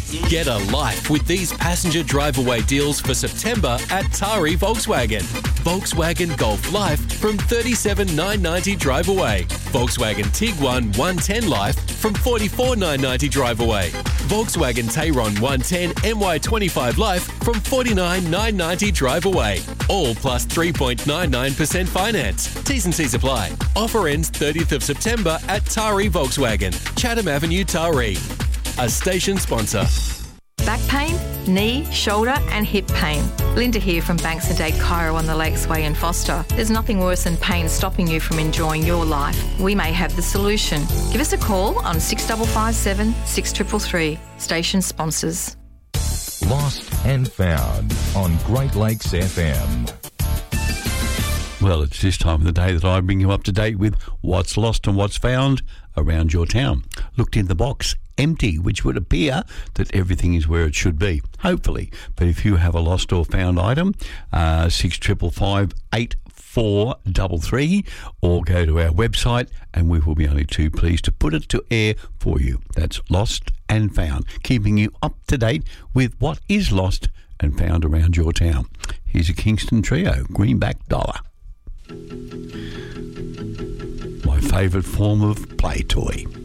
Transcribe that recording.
Get a life with these passenger drive-away deals for September at Tari Volkswagen. Volkswagen Golf Life from $37,990 drive away. Volkswagen Tiguan 110 Life from $44,990 drive away. Volkswagen Tayron 110 MY25 Life from $49,990 drive away. All plus 3.99% finance. T's and C's apply. Offer ends 30th of September at Tari Volkswagen, Chatham Avenue, Taree. A station sponsor. Back pain, knee, shoulder and hip pain. Linda here from Banks and Dade Chiro on the Lakesway in Foster. There's nothing worse than pain stopping you from enjoying your life. We may have the solution. Give us a call on 6557 6333. Station sponsors. Lost and Found on Great Lakes FM. Well, it's this time of the day that I bring you up to date with what's lost and what's found around your town. Looked in the box, empty, which would appear that everything is where it should be, hopefully. But if you have a lost or found item, 6555 8433, or go to our website and we will be only too pleased to put it to air for you. That's Lost and Found, keeping you up to date with what is lost and found around your town. Here's a Kingston Trio, Greenback Dollar. My favourite form of play toy.